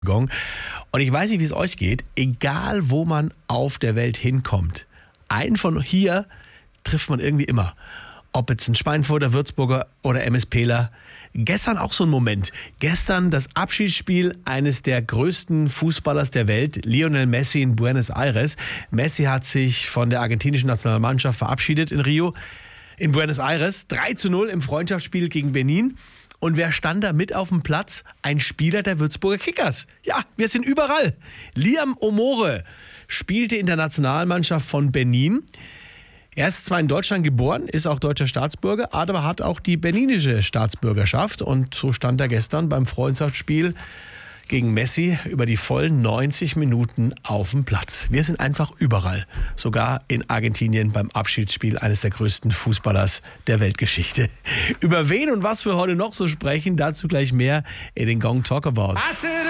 Und ich weiß nicht, wie es euch geht, egal wo man auf der Welt hinkommt, einen von hier trifft man irgendwie immer. Ob jetzt ein Schweinfurter, Würzburger oder MSPler. Gestern auch so ein Moment. Gestern das Abschiedsspiel eines der größten Fußballers der Welt, Lionel Messi in Buenos Aires. Messi hat sich von der argentinischen Nationalmannschaft verabschiedet in Rio. In Buenos Aires 3:0 im Freundschaftsspiel gegen Benin. Und wer stand da mit auf dem Platz? Ein Spieler der Würzburger Kickers. Ja, wir sind überall. Liam Omore spielte in der Nationalmannschaft von Benin. Er ist zwar in Deutschland geboren, ist auch deutscher Staatsbürger, aber hat auch die beninische Staatsbürgerschaft. Und so stand er gestern beim Freundschaftsspiel gegen Messi über die vollen 90 Minuten auf dem Platz. Wir sind einfach überall, sogar in Argentinien beim Abschiedsspiel eines der größten Fußballers der Weltgeschichte. Über wen und was wir heute noch so sprechen, dazu gleich mehr in den Gong Talk About.